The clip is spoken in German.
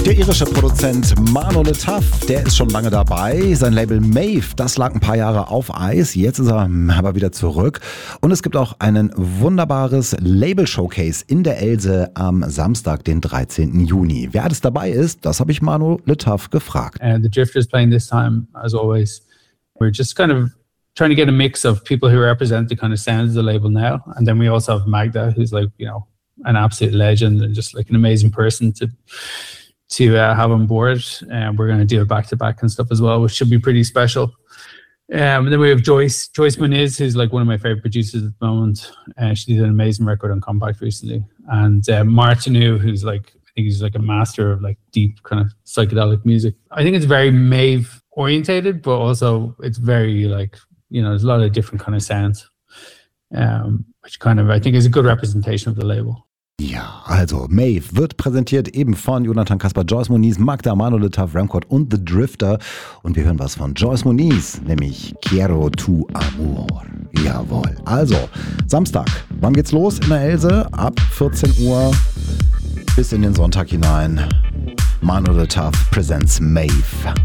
Der irische Produzent Mano Le Tough, der ist schon lange dabei. Sein Label Maeve, das lag ein paar Jahre auf Eis. Jetzt ist er aber wieder zurück. Und es gibt auch ein wunderbares Label-Showcase in der Else am Samstag, den 13. Juni. Wer alles dabei ist, das habe ich Mano Le Tough gefragt. The Drifters playing this time, as always. We're just kind of trying to get a mix of people who represent the kind of sound of the label now. And then we also have Magda, who's like, you know, an absolute legend and just like an amazing person to have on board. And we're going to do it back to back and stuff as well, which should be pretty special. And then we have Joyce Muniz, who's like one of my favorite producers at the moment. She did an amazing record on Compact recently. And Martinu, who's like, I think he's like a master of like deep kind of psychedelic music. I think it's very Maeve orientated, but also it's very like, you know, there's a lot of different kind of sounds, which kind of I think is a good representation of the label. Ja, also Maeve wird präsentiert eben von Jonathan Kasper, Joyce Muniz, Magda, Mano Le Tough, Ramcod und The Drifter. Und wir hören was von Joyce Muniz, nämlich Quiero tu amor. Jawohl. Also, Samstag. Wann geht's los in der Else? Ab 14 Uhr bis in den Sonntag hinein. Mano Le Tough presents Maeve.